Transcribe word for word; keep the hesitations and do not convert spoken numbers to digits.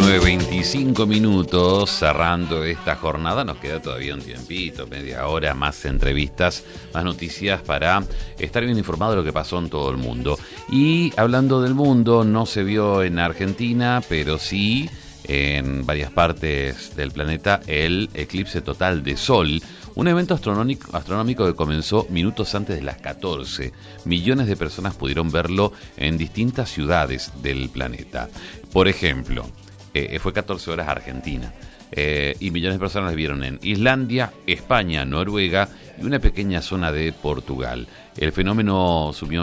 nueve veinticinco minutos, cerrando esta jornada. Nos queda todavía un tiempito, media hora, más entrevistas, más noticias para estar bien informado de lo que pasó en todo el mundo. Y hablando del mundo, no se vio en Argentina, pero sí en varias partes del planeta, el eclipse total de Sol. Un evento astronómico, astronómico que comenzó minutos antes de las catorce. Millones de personas pudieron verlo en distintas ciudades del planeta. Por ejemplo, eh, fue catorce horas Argentina. Eh, y millones de personas lo vieron en Islandia, España, Noruega y una pequeña zona de Portugal. El fenómeno sumió